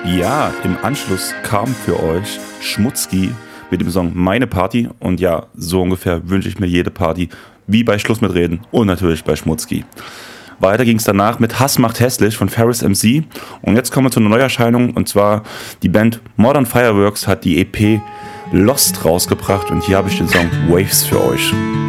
Ja, im Anschluss kam für euch Schmutzki mit dem Song Meine Party. Und ja, so ungefähr wünsche ich mir jede Party, wie bei Schluss mit Reden und natürlich bei Schmutzki. Weiter ging es danach mit Hass macht hässlich von Ferris MC. Und jetzt kommen wir zu einer Neuerscheinung, und zwar die Band Modern Fireworks hat die EP Lost rausgebracht und hier habe ich den Song Waves für euch.